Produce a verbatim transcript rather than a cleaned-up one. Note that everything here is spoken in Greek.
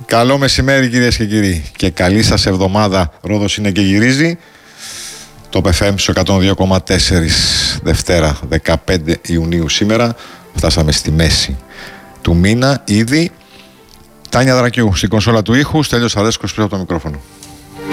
Καλό μεσημέρι κυρίες και κύριοι και καλή σας εβδομάδα. Ρόδος είναι και γυρίζει. Το πι εφ εμ στο εκατόν δύο κόμμα τέσσερα, Δευτέρα δεκαπέντε Ιουνίου σήμερα. Φτάσαμε στη μέση του μήνα ήδη. Τάνια Δρακιού στην κονσόλα του ήχου, Στέλιος Αρέσκος πίσω από το μικρόφωνο.